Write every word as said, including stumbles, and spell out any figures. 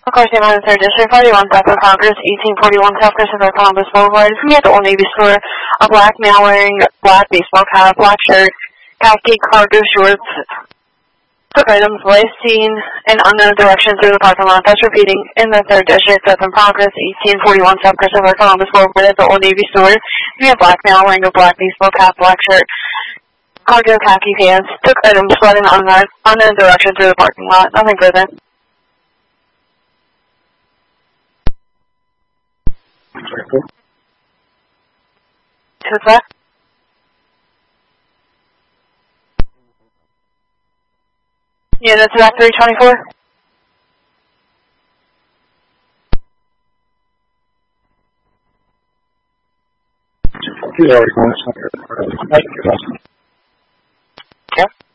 Car State Line, third District, forty-one South of Congress, eighteen forty-one South Christopher Columbus Boulevard. From at the Old Navy store, a black male wearing black baseball cap, black shirt, khaki cargo shorts, took items last seen in unknown direction through the parking lot. That's repeating in the third District, South of Congress, eighteen forty-one South Christopher Columbus Boulevard at the Old Navy store. From a black male wearing a black baseball cap, black shirt, cargo khaki pants, took items fled in unknown, unknown direction through the parking lot. Nothing further. Who's that? Yeah, that's about three twenty-four. He's already going somewhere. Okay.